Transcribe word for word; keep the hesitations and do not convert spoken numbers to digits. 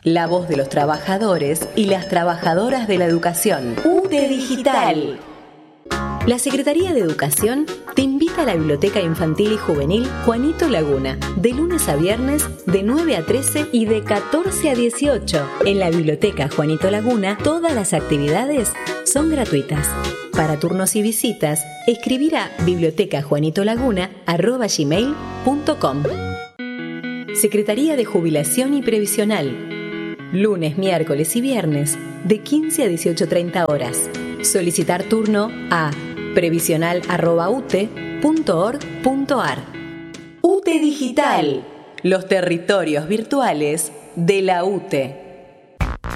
La voz de los trabajadores y las trabajadoras de la educación. U T E Digital. La Secretaría de Educación te invita a la Biblioteca Infantil y Juvenil Juanito Laguna, de lunes a viernes de nueve a trece y de catorce a dieciocho. En la Biblioteca Juanito Laguna, todas las actividades son gratuitas. Para turnos y visitas, escribir a bibliotecajuanitolaguna arroba gmail punto com. Secretaría de Jubilación y Previsional. Lunes, miércoles y viernes, de quince a dieciocho treinta horas. Solicitar turno a previsional arroba u t e punto org punto a r. U T E Digital, los territorios virtuales de la U T E.